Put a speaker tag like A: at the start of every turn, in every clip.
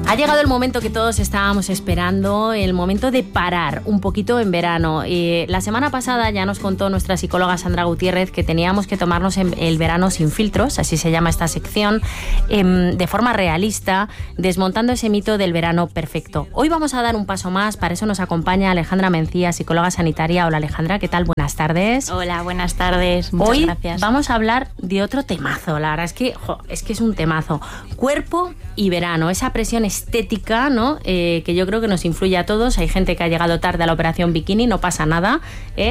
A: Ha llegado el momento que todos estábamos esperando, el momento de parar un poquito en verano. La semana pasada ya nos contó nuestra psicóloga Sandra Gutiérrez que teníamos que tomarnos el verano sin filtros, así se llama esta sección, de forma realista, desmontando ese mito del verano perfecto. Hoy vamos a dar un paso más, para eso nos acompaña Alejandra Mencía, psicóloga sanitaria. Hola Alejandra, ¿qué tal? Buenas tardes.
B: Hola, buenas tardes, muchas
A: Hoy
B: gracias.
A: Vamos a hablar de otro temazo, la verdad es que es un temazo. Cuerpo y verano, esa presión estética, ¿no? Que yo creo que nos influye a todos. Hay gente que ha llegado tarde a la operación bikini, no pasa nada,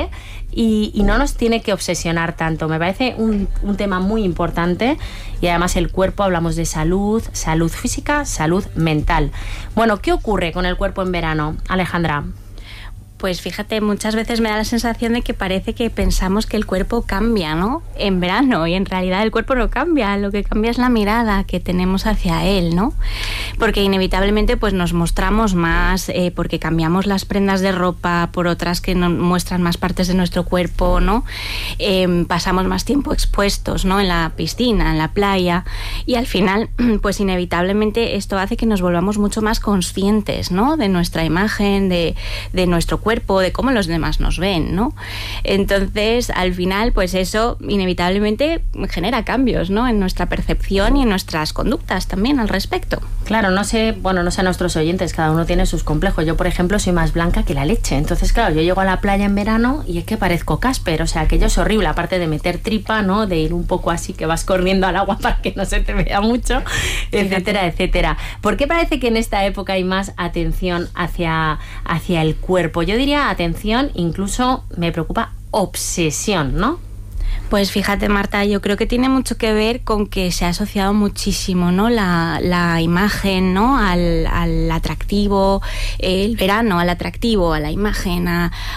A: y no nos tiene que obsesionar tanto. Me parece un tema muy importante, y además el cuerpo, hablamos de salud física, salud mental. Bueno, ¿qué ocurre con el cuerpo en verano, Alejandra?
B: Pues fíjate, muchas veces me da la sensación de que parece que pensamos que el cuerpo cambia, ¿no? En verano, y en realidad el cuerpo no cambia, lo que cambia es la mirada que tenemos hacia él, ¿no? Porque inevitablemente pues nos mostramos más, porque cambiamos las prendas de ropa por otras que nos muestran más partes de nuestro cuerpo, ¿no? Pasamos más tiempo expuestos, ¿no? En la piscina, en la playa, y al final pues inevitablemente esto hace que nos volvamos mucho más conscientes, ¿no? De nuestra imagen, de nuestro cuerpo, de cómo los demás nos ven, ¿no? Entonces, al final, pues eso inevitablemente genera cambios, ¿no? En nuestra percepción y en nuestras conductas también al respecto.
A: Claro, no sé a nuestros oyentes, cada uno tiene sus complejos. Yo, por ejemplo, soy más blanca que la leche. Entonces, claro, yo llego a la playa en verano y es que parezco Casper. O sea, aquello es horrible, aparte de meter tripa, ¿no? De ir un poco así, que vas corriendo al agua para que no se te vea mucho, etcétera, etcétera. ¿Por qué parece que en esta época hay más atención hacia el cuerpo? Yo diría atención, incluso me preocupa obsesión, ¿no?
B: Pues fíjate, Marta, yo creo que tiene mucho que ver con que se ha asociado muchísimo, ¿no? La imagen, ¿no? Al atractivo, el verano, al atractivo, a la imagen,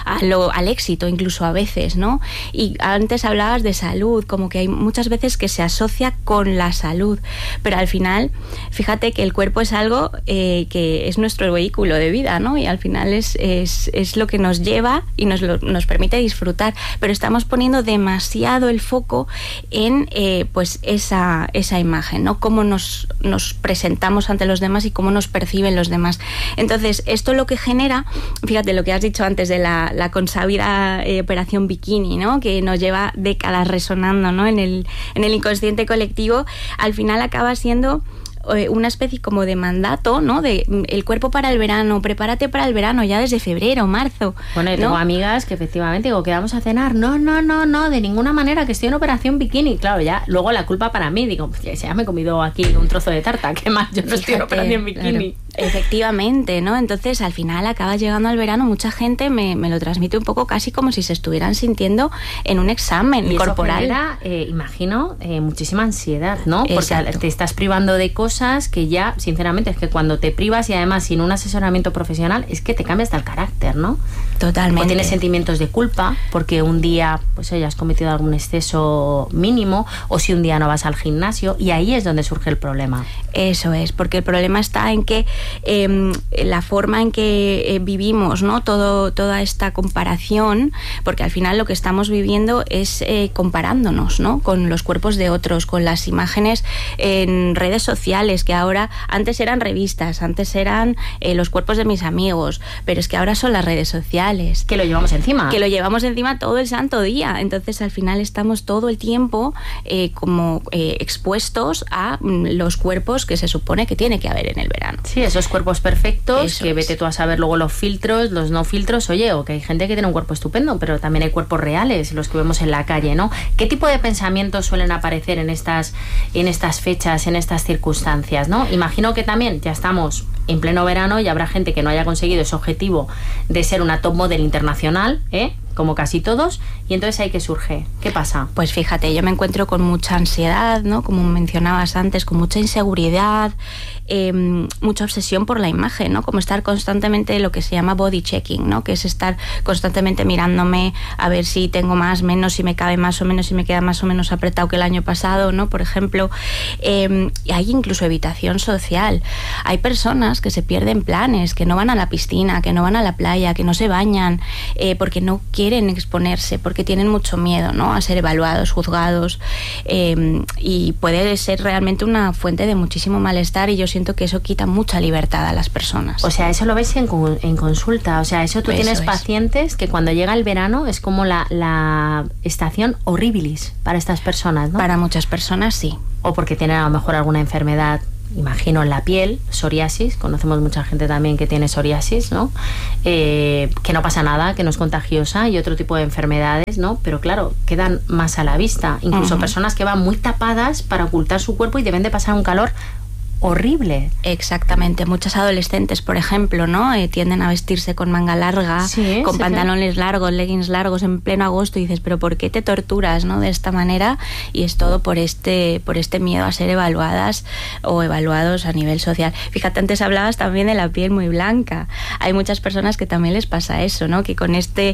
B: al éxito, incluso a veces, ¿no? Y antes hablabas de salud, como que hay muchas veces que se asocia con la salud, pero al final, fíjate que el cuerpo es algo que es nuestro vehículo de vida, ¿no? Y al final es lo que nos lleva y nos permite disfrutar, pero estamos poniendo demasiado el foco en pues esa imagen, ¿no? Cómo nos presentamos ante los demás y cómo nos perciben los demás. Entonces, esto lo que genera, fíjate lo que has dicho antes de la consabida operación bikini, ¿no? Que nos lleva décadas resonando, ¿no? En el inconsciente colectivo, al final acaba siendo una especie como de mandato, ¿no? De el cuerpo para el verano, prepárate para el verano ya desde febrero, marzo.
A: Bueno, yo tengo amigas que efectivamente digo que vamos a cenar, no, de ninguna manera, que estoy en operación bikini. Claro, ya luego la culpa para mí, digo, pues ya me he comido aquí un trozo de tarta, ¿qué más? Yo no estoy en operación bikini.
B: Claro. Efectivamente, ¿no? Entonces al final acaba llegando al verano, mucha gente me lo transmite un poco casi como si se estuvieran sintiendo en un examen corporal.
A: Eso genera, imagino, muchísima ansiedad, ¿no?
B: Exacto.
A: Porque te estás privando de cosas que ya, sinceramente, es que cuando te privas y además sin un asesoramiento profesional, es que te cambia hasta el carácter, ¿no?
B: Totalmente.
A: O tienes sentimientos de culpa porque un día, pues has cometido algún exceso mínimo, o si un día no vas al gimnasio, y ahí es donde surge el problema.
B: Eso es, porque el problema está en que la forma en que vivimos, ¿no? Toda esta comparación, porque al final lo que estamos viviendo es comparándonos, ¿no? Con los cuerpos de otros, con las imágenes en redes sociales, que ahora antes eran revistas, antes eran los cuerpos de mis amigos, pero es que ahora son las redes sociales.
A: Que lo llevamos encima.
B: Que lo llevamos encima todo el santo día. Entonces al final estamos todo el tiempo expuestos a los cuerpos que se supone que tiene que haber en el verano.
A: Sí, esos cuerpos perfectos,
B: Eso
A: que vete tú a saber luego los filtros, los no filtros. Oye, o que hay gente que tiene un cuerpo estupendo, pero también hay cuerpos reales, los que vemos en la calle, ¿no? ¿Qué tipo de pensamientos suelen aparecer en estas fechas, en estas circunstancias, ¿no? Imagino que también ya estamos en pleno verano y habrá gente que no haya conseguido ese objetivo de ser una top model internacional, como casi todos, y entonces ahí que surge. ¿Qué pasa?
B: Pues fíjate, yo me encuentro con mucha ansiedad, ¿no? Como mencionabas antes, con mucha inseguridad, mucha obsesión por la imagen, ¿no? Como estar constantemente lo que se llama body checking, ¿no? Que es estar constantemente mirándome a ver si tengo más, menos, si me cabe más o menos, si me queda más o menos apretado que el año pasado, ¿no? Por ejemplo, hay incluso evitación social. Hay personas que se pierden planes, que no van a la piscina, que no van a la playa, que no se bañan, porque no quieren quieren exponerse porque tienen mucho miedo, ¿no?, a ser evaluados, juzgados, y puede ser realmente una fuente de muchísimo malestar, y yo siento que eso quita mucha libertad a las personas.
A: O sea, eso lo ves en consulta. O sea, eso tú tienes pacientes que cuando llega el verano es como la estación horribilis para estas personas, ¿no?
B: Para muchas personas sí.
A: O porque tienen a lo mejor alguna enfermedad, imagino, en la piel, psoriasis. Conocemos mucha gente también que tiene psoriasis, ¿no? Que no pasa nada, que no es contagiosa, y otro tipo de enfermedades, ¿no? Pero claro, quedan más a la vista. Incluso personas que van muy tapadas para ocultar su cuerpo y deben de pasar un calor horrible.
B: Exactamente. Muchas adolescentes, por ejemplo, ¿no?, tienden a vestirse con manga larga, con pantalones largos, leggings largos en pleno agosto, y dices, pero ¿por qué te torturas, ¿no?, de esta manera? Y es todo por este miedo a ser evaluadas o evaluados a nivel social. Fíjate, antes hablabas también de la piel muy blanca. Hay muchas personas que también les pasa eso, ¿no?, que con este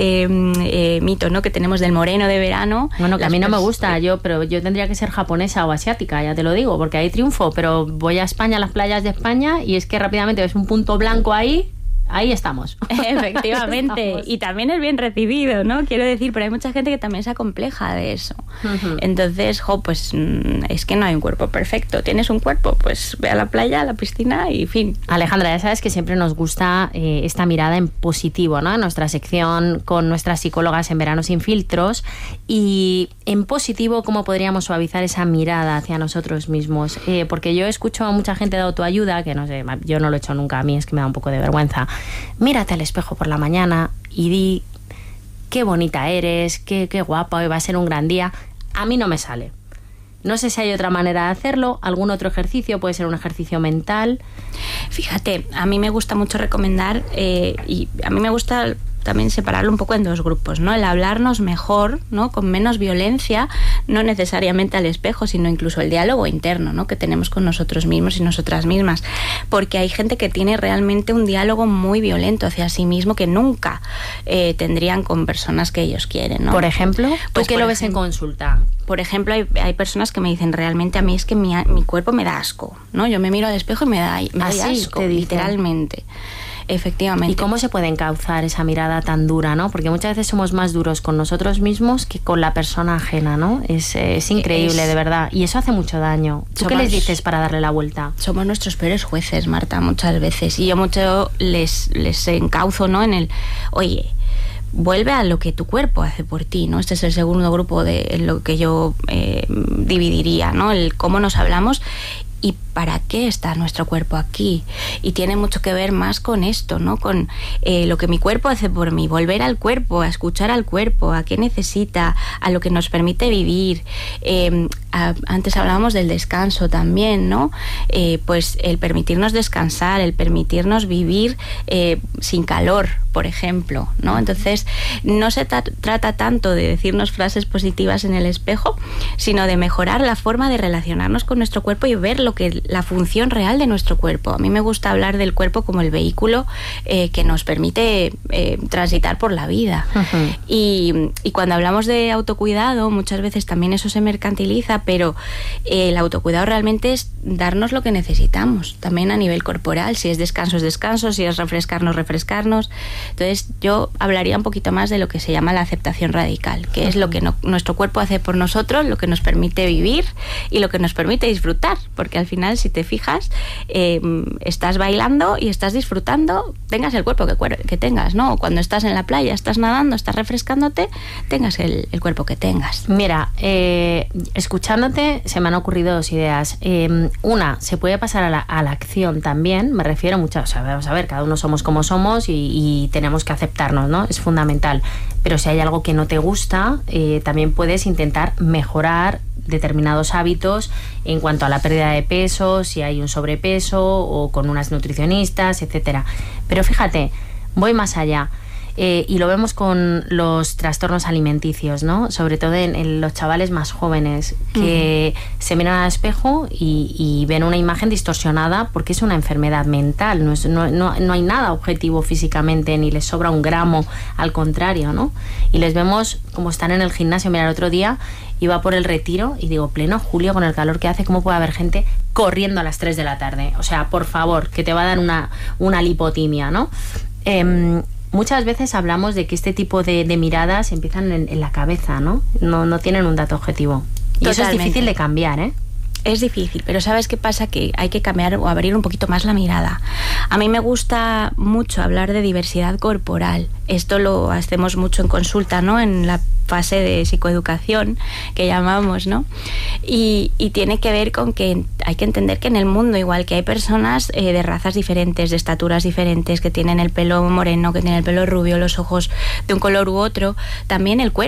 B: mito, ¿no?, que tenemos del moreno de verano.
A: Bueno, que a mí no me gusta, pero yo tendría que ser japonesa o asiática, ya te lo digo, porque ahí triunfo, pero voy a España, a las playas de España, y es que rápidamente ves un punto blanco ahí estamos.
B: Efectivamente.
A: Estamos.
B: Y también es bien recibido, ¿no? Quiero decir, pero hay mucha gente que también se acompleja de eso. Entonces, pues es que no hay un cuerpo perfecto. ¿Tienes un cuerpo? Pues ve a la playa, a la piscina y fin.
A: Alejandra, ya sabes que siempre nos gusta esta mirada en positivo, ¿no? En nuestra sección con nuestras psicólogas en Verano Sin Filtros. Y en positivo, ¿cómo podríamos suavizar esa mirada hacia nosotros mismos? Porque yo escucho a mucha gente de autoayuda, que no sé, yo no lo he hecho nunca, a mí es que me da un poco de vergüenza. Mírate al espejo por la mañana y di qué bonita eres, qué guapa, hoy va a ser un gran día. A mí no me sale. No sé si hay otra manera de hacerlo, algún otro ejercicio, puede ser un ejercicio mental.
B: Fíjate, a mí me gusta mucho recomendar, y a mí me gusta también separarlo un poco en dos grupos, ¿no? El hablarnos mejor, ¿no?, con menos violencia, no necesariamente al espejo, sino incluso el diálogo interno, ¿no?, que tenemos con nosotros mismos y nosotras mismas, porque hay gente que tiene realmente un diálogo muy violento hacia sí mismo que nunca tendrían con personas que ellos quieren, ¿no?
A: Por ejemplo,
B: pues
A: ¿qué lo ves en consulta?
B: Por ejemplo, hay personas que me dicen, realmente a mí es que mi cuerpo me da asco, ¿no? Yo me miro al espejo y me da asco, literalmente. Efectivamente.
A: ¿Y cómo se puede encauzar esa mirada tan dura, ¿no? Porque muchas veces somos más duros con nosotros mismos que con la persona ajena, ¿no? Es increíble, de verdad. Y eso hace mucho daño. ¿Tú qué les dices para darle la vuelta?
B: Somos nuestros peores jueces, Marta, muchas veces. Y yo mucho les encauzo, ¿no?, en el, oye, vuelve a lo que tu cuerpo hace por ti, ¿no? Este es el segundo grupo de lo que yo dividiría, ¿no? El cómo nos hablamos y para qué está nuestro cuerpo aquí. Y tiene mucho que ver más con esto, ¿no? Con lo que mi cuerpo hace por mí, volver al cuerpo, a escuchar al cuerpo, a qué necesita, a lo que nos permite vivir. Antes hablábamos del descanso también, ¿no? Pues el permitirnos descansar, el permitirnos vivir sin calor, por ejemplo, ¿no? Entonces, no se trata tanto de decirnos frases positivas en el espejo, sino de mejorar la forma de relacionarnos con nuestro cuerpo y ver la función real de nuestro cuerpo. A mí me gusta hablar del cuerpo como el vehículo que nos permite transitar por la vida. Y cuando hablamos de autocuidado, muchas veces también eso se mercantiliza, pero el autocuidado realmente es darnos lo que necesitamos, también a nivel corporal. Si es descanso, es descanso, si es refrescarnos, refrescarnos. Entonces yo hablaría un poquito más de lo que se llama la aceptación radical, que es lo que nuestro cuerpo hace por nosotros, lo que nos permite vivir y lo que nos permite disfrutar, porque al final, si te fijas, estás bailando y estás disfrutando, tengas el cuerpo que tengas, ¿no? Cuando estás en la playa, estás nadando, estás refrescándote, tengas el cuerpo que tengas.
A: Mira, escuchándote se me han ocurrido dos ideas. Una, se puede pasar a la acción también, me refiero mucho, o sea, vamos a ver, cada uno somos como somos y tenemos que aceptarnos, ¿no? Es fundamental. Pero si hay algo que no te gusta, también puedes intentar mejorar determinados hábitos en cuanto a la pérdida de peso, si hay un sobrepeso o con unas nutricionistas, etcétera. Pero fíjate, voy más allá. Y lo vemos con los trastornos alimenticios, ¿no? Sobre todo en los chavales más jóvenes que se miran al espejo y ven una imagen distorsionada porque es una enfermedad mental, no hay nada objetivo físicamente, ni les sobra un gramo, al contrario, ¿no? Y les vemos como están en el gimnasio. Mira, el otro día iba por el Retiro y digo, pleno julio, con el calor que hace, ¿cómo puede haber gente corriendo a las 3 de la tarde? O sea, por favor, que te va a dar una lipotimia, ¿no? muchas veces hablamos de que este tipo de miradas empiezan en la cabeza, ¿no? No tienen un dato objetivo. Y
B: Totalmente.
A: eso es difícil de cambiar, ¿eh?
B: Es difícil, pero ¿sabes qué pasa? Que hay que cambiar o abrir un poquito más la mirada. A mí me gusta mucho hablar de diversidad corporal. Esto lo hacemos mucho en consulta, ¿no? En la fase de psicoeducación que llamamos, ¿no? Y tiene que ver con que hay que entender que en el mundo, igual que hay personas de razas diferentes, de estaturas diferentes, que tienen el pelo moreno, que tienen el pelo rubio, los ojos de un color u otro, también el cuerpo